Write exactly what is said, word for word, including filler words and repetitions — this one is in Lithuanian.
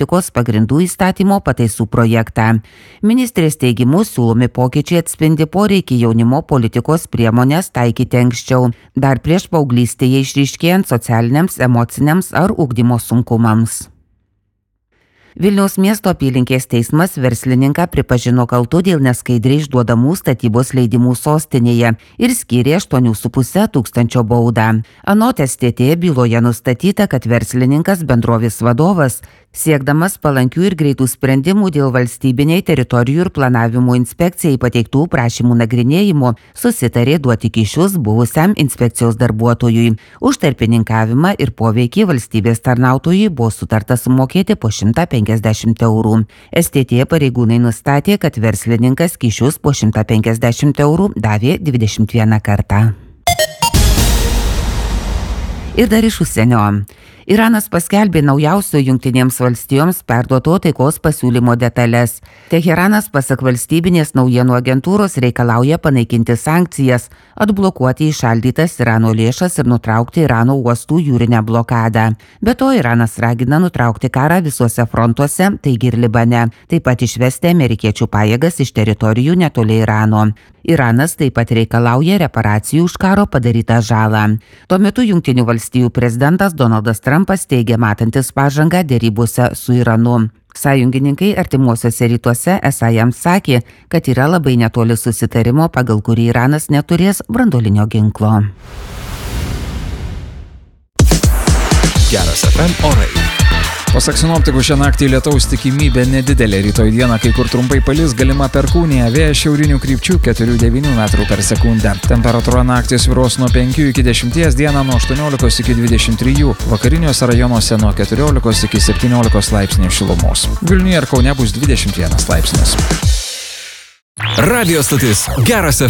politikos pagrindų įstatymo pataisų projektą. Ministrės teigimu siūlomi pokyčiai atspindi poreikį jaunimo politikos priemonės taikyti anksčiau, dar prieš paauglystėje išryškėjant socialiniams, emociniams ar ugdymo sunkumams. Vilniaus miesto apylinkės teismas verslininką pripažino kaltu dėl neskaidriai išduodamų statybos leidimų sostinėje ir skyrė aštuonių su puse tūkstančio baudą. Anot S T T byloje nustatyta, kad verslininkas bendrovės vadovas, siekdamas palankių ir greitų sprendimų dėl valstybiniai teritorijų ir planavimo inspekcijai pateiktų prašymų nagrinėjimo, susitarė duoti kyšius buvusiam inspekcijos darbuotojui. Už tarpininkavimą ir poveikį valstybės tarnautojui buvo sutarta sumokėti po šimtą penkiasdešimt eurų. S T T pareigūnai nustatė, kad verslininkas kyšius po šimtą penkiasdešimt eurų davė dvidešimt vieną kartą. Ir dar iš užsienio. Iranas paskelbė naujausio Jungtinėms valstijoms perduoto taikos pasiūlymo detalės. Teheranas, pasak valstybinės naujienų agentūros, reikalauja panaikinti sankcijas, atblokuoti įšaldytas Irano lėšas ir nutraukti Irano uostų jūrinę blokadą. Be to, Iranas ragina nutraukti karą visuose frontuose, taigi ir Libane, taip pat išvesti amerikiečių pajėgas iš teritorijų netoli Irano. Iranas taip pat reikalauja reparacijų už karo padarytą žalą. Tuo metu Jungtinių valstijų prezidentas Donaldas Trumpas teigia matantis pažangą dėrybose su Iranu. Sąjungininkai artimuosiuose rytuose esą jam sakė, kad yra labai netoli susitarimo, pagal kurį Iranas neturės branduolinio ginklo. Geras F M orai. Pasak sinoptikų, šią naktį lietaus tikimybė nedidelė, rytoj dieną kai kur trumpai palis, galima perkūnija, vėjas šiaurinių krypčių keturi devyni metrų per sekundę. Temperatūra naktį svyruos nuo penkių iki dešimties, dieną nuo aštuoniolikos iki dvidešimt trijų, vakariniuose rajonuose nuo keturiolikos iki septyniolikos laipsnių šilumos. Vilniuje ir Kaune bus dvidešimt vienas laipsnis. Radio stotis Geras F M.